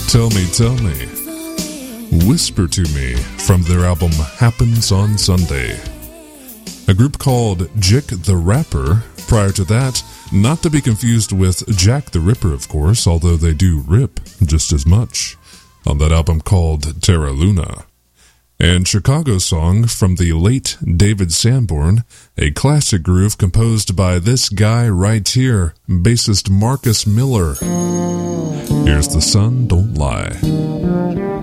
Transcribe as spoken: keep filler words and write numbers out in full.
Tell Me, Tell Me, Whisper to Me from their album Happens on Sunday. A group called Jick the Rapper. Prior to that, not to be confused with Jack the Ripper, of course, although they do rip just as much, on that album called Terra Luna. And Chicago Song from the late David Sanborn, a classic groove composed by this guy right here, bassist Marcus Miller. Here's The Sun Don't Lie.